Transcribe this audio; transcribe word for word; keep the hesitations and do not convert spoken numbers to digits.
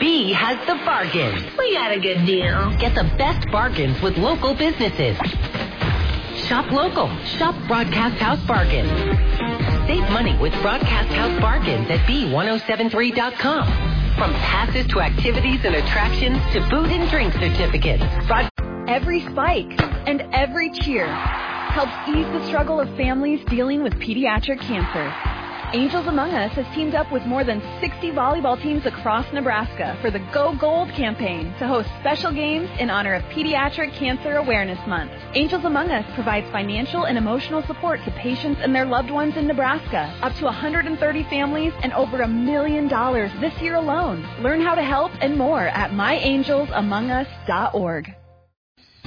B has the bargain. We got a good deal. Get the best bargains with local businesses. Shop local. Shop Broadcast House Bargains. Save money with Broadcast House Bargains at B ten seventy-three dot com. From passes to activities and attractions to food and drink certificates. Broad- every spike and every cheer helps ease the struggle of families dealing with pediatric cancer. Angels Among Us has teamed up with more than sixty volleyball teams across Nebraska for the Go Gold campaign to host special games in honor of Pediatric Cancer Awareness Month. Angels Among Us provides financial and emotional support to patients and their loved ones in Nebraska. Up to one hundred thirty families and over a million dollars this year alone. Learn how to help and more at my angels among us dot org.